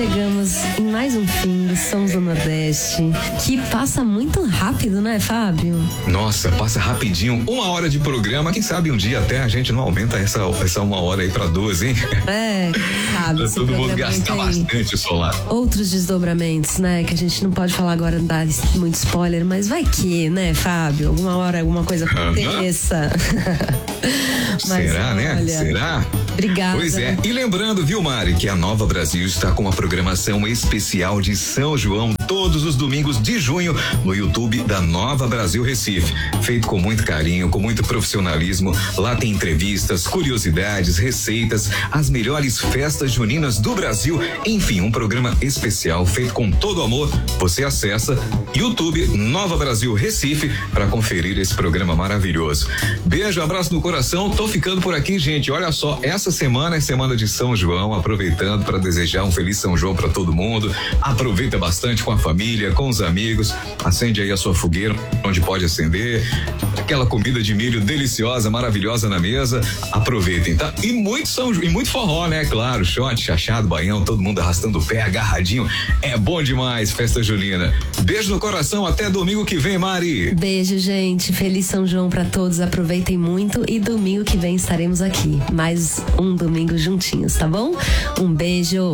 chegamos em mais um fim do Sons do Nordeste, que passa muito rápido, né, Fábio? Nossa, passa rapidinho. 1 hora de programa, quem sabe um dia até a gente não aumenta essa 1 hora aí pra 2, hein? Sabe. Pra todo mundo gastar bastante o solar. Outros desdobramentos, né, que a gente não pode falar agora, não dar muito spoiler, mas vai que, né, Fábio? Alguma hora alguma coisa aconteça. Mas, será, né? olha, será? Obrigada. Pois é. E lembrando, viu, Mari, que a Nova Brasil está com uma programação especial de São João todos os domingos de junho no YouTube da Nova Brasil Recife. Feito com muito carinho, com muito profissionalismo. Lá tem entrevistas, curiosidades, receitas, as melhores festas juninas do Brasil. Enfim, um programa especial feito com todo amor. Você acessa YouTube Nova Brasil Recife para conferir esse programa maravilhoso. Beijo, abraço no coração. Tô ficando por aqui, gente. Olha só, essa semana é semana de São João, aproveitando para desejar um feliz São João para todo mundo. Aproveita bastante com a família, com os amigos. Acende aí a sua fogueira onde pode acender. Aquela comida de milho deliciosa, maravilhosa na mesa. Aproveitem, tá? E muito forró, né? Claro, shot, chachado, baião, todo mundo arrastando o pé, agarradinho. É bom demais, festa junina. Beijo no coração, até domingo que vem, Mari. Beijo, gente. Feliz São João pra todos. Aproveitem muito e domingo que vem estaremos aqui. Mais um domingo juntinhos, tá bom? Um beijo.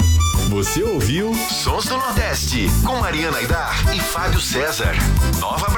Você ouviu Sons do Nordeste com Mariana Aidar e Fábio César. Nova